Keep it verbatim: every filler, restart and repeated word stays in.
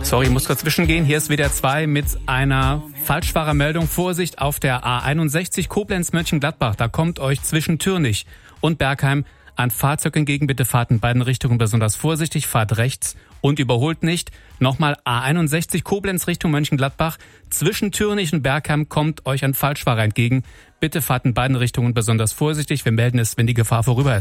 Sorry, ich muss dazwischen gehen. Hier ist W D R zwei mit einer Falschfahrermeldung. Vorsicht auf der A einundsechzig Koblenz-Mönchengladbach. Da kommt euch zwischen Türnich und Bergheim ein Fahrzeug entgegen. Bitte fahrt in beiden Richtungen besonders vorsichtig. Fahrt rechts und überholt nicht. Nochmal A einundsechzig Koblenz Richtung Mönchengladbach. Zwischen Türnich und Bergheim kommt euch ein Falschfahrer entgegen. Bitte fahrt in beiden Richtungen besonders vorsichtig. Wir melden es, wenn die Gefahr vorüber ist.